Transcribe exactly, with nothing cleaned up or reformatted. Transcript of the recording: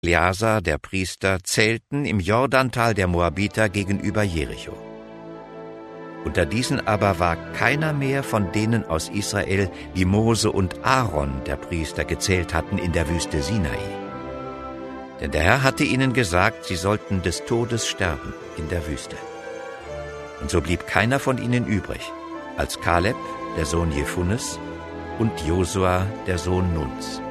Eleazar, der Priester, zählten im Jordantal der Moabiter gegenüber Jericho. Unter diesen aber war keiner mehr von denen aus Israel, die Mose und Aaron, der Priester, gezählt hatten in der Wüste Sinai. Denn der Herr hatte ihnen gesagt, sie sollten des Todes sterben in der Wüste. Und so blieb keiner von ihnen übrig, als Kaleb, der Sohn Jefunnes, und Josua, der Sohn Nuns.